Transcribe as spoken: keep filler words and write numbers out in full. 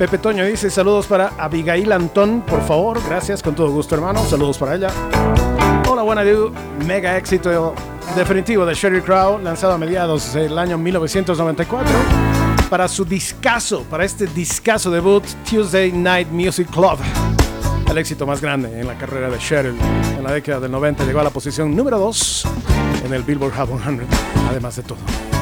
Pepe Toño dice saludos para Abigail Antón, por favor, gracias, con todo gusto hermano, saludos para ella. Hola, buena dude, mega éxito definitivo de Sheryl Crow, lanzado a mediados del año mil novecientos noventa y cuatro para su discazo, para este discazo debut Tuesday Night Music Club. El éxito más grande en la carrera de Sheryl. En la década del noventa llegó a la posición número dos en el Billboard Hot cien, además de todo.